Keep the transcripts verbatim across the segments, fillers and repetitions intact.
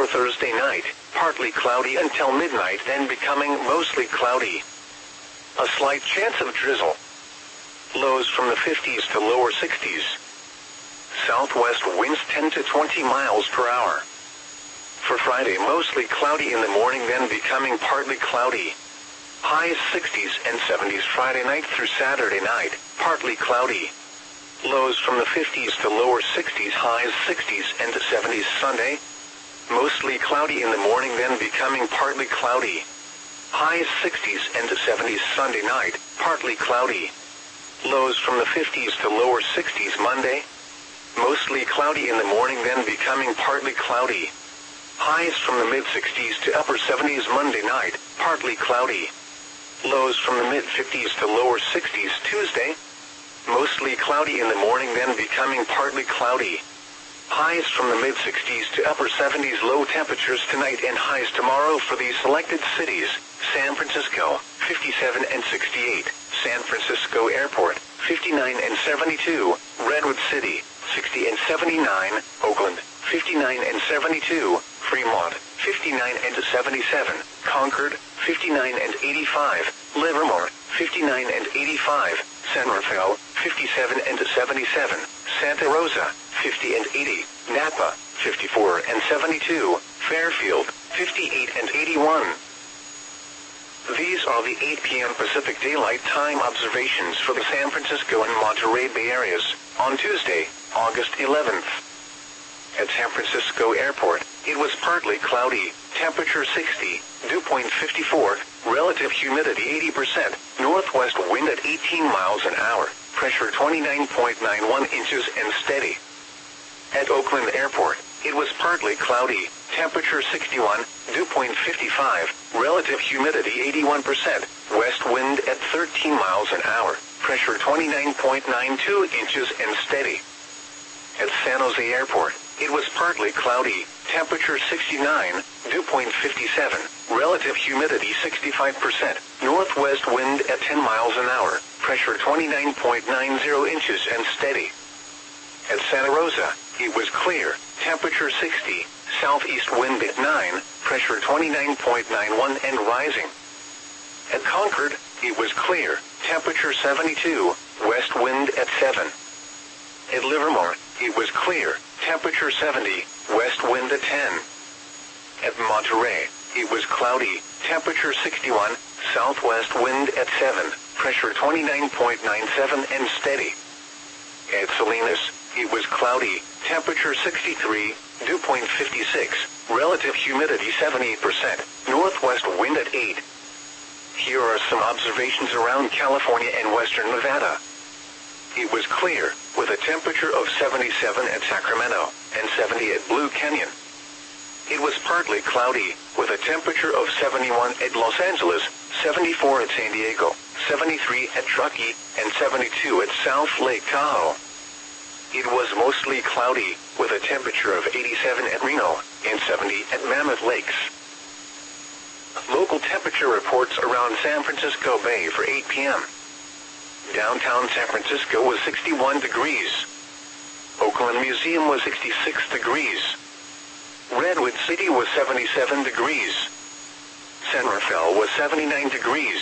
Thursday night, partly cloudy until midnight, then becoming mostly cloudy. A slight chance of drizzle. Lows from the fifties to lower sixties. Southwest winds ten to twenty miles per hour. For Friday, mostly cloudy in the morning, then becoming partly cloudy. Highs sixties and seventies Friday night through Saturday night, partly cloudy. Lows from the fifties to lower sixties, highs sixties and seventies Sunday. Mostly cloudy in the morning, then becoming partly cloudy. Highs sixties and seventies Sunday night, partly cloudy. Lows from the fifties to lower sixties Monday. Mostly cloudy in the morning, then becoming partly cloudy. Highs from the mid-sixties to upper seventies Monday night, partly cloudy. Lows from the mid-fifties to lower sixties Tuesday. Mostly cloudy in the morning, then becoming partly cloudy. Highs from the mid-sixties to upper seventies. Low temperatures tonight and highs tomorrow for these selected cities: San Francisco, fifty-seven and sixty-eight, San Francisco Airport, fifty-nine and seventy-two, Redwood City, sixty and seventy-nine, Oakland, fifty-nine and seventy-two, Fremont, fifty-nine and seventy-seven, Concord, fifty-nine and eighty-five, Livermore, fifty-nine and eighty-five, San Rafael, fifty-seven and seventy-seven, Santa Rosa, fifty and eighty, Napa, fifty-four and seventy-two, Fairfield, fifty-eight and eighty-one. These are the eight p m Pacific Daylight Time observations for the San Francisco and Monterey Bay areas on Tuesday, August eleventh. At San Francisco Airport, it was partly cloudy, temperature sixty, dew point fifty-four, relative humidity eighty percent, northwest wind at eighteen miles an hour, pressure twenty-nine point nine one inches and steady. At Oakland Airport, it was partly cloudy, temperature sixty-one, dew point fifty-five, relative humidity eighty-one percent, west wind at thirteen miles an hour, pressure twenty-nine point nine two inches and steady. At San Jose Airport, it was partly cloudy, temperature sixty-nine, dew point fifty-seven, relative humidity sixty-five percent, northwest wind at ten miles an hour, pressure twenty-nine point nine zero inches and steady. At Santa Rosa, it was clear, temperature sixty, southeast wind at nine, pressure twenty-nine point nine one and rising. At Concord, it was clear, temperature seventy-two, west wind at seven. At Livermore, it was clear, temperature seventy, west wind at ten. At Monterey, it was cloudy, temperature sixty-one, southwest wind at seven, pressure twenty-nine point nine seven and steady. At Salinas, it was cloudy, temperature sixty-three, dew point fifty-six, relative humidity seventy-eight percent, northwest wind at eight. Here are some observations around California and western Nevada. It was clear, with a temperature of seventy-seven at Sacramento and seventy at Blue Canyon. It was partly cloudy, with a temperature of seventy-one at Los Angeles, seventy-four at San Diego, seventy-three at Truckee, and seventy-two at South Lake Tahoe. It was mostly cloudy, with a temperature of eighty-seven at Reno and seventy at Mammoth Lakes. Local temperature reports around San Francisco Bay for eight p m Downtown San Francisco was sixty-one degrees. Oakland Museum was sixty-six degrees. Redwood City was seventy-seven degrees. San Rafael was seventy-nine degrees.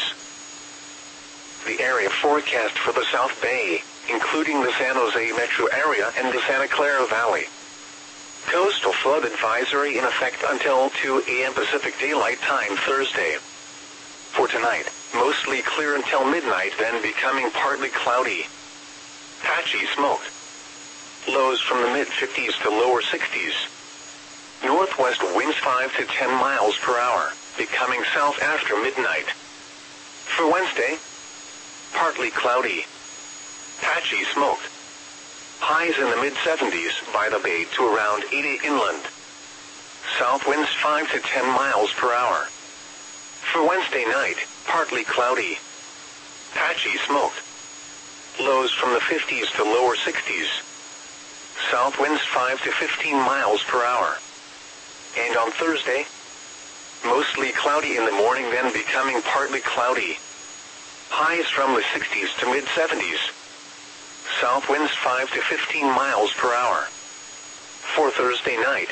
The area forecast for the South Bay, including the San Jose metro area and the Santa Clara Valley. Coastal flood advisory in effect until two a m Pacific Daylight Time Thursday. For tonight, mostly clear until midnight, then becoming partly cloudy. Patchy smoke. Lows from the mid-fifties to lower sixties. Northwest winds five to ten miles per hour, becoming south after midnight. For Wednesday, partly cloudy. Patchy smoke. Highs in the mid-seventies by the Bay to around eighty inland. South winds five to ten miles per hour. For Wednesday night, partly cloudy. Patchy smoke. Lows from the fifties to lower sixties. South winds five to fifteen miles per hour. And on Thursday, mostly cloudy in the morning, then becoming partly cloudy. Highs from the sixties to mid-seventies. South winds five to fifteen miles per hour. For Thursday night,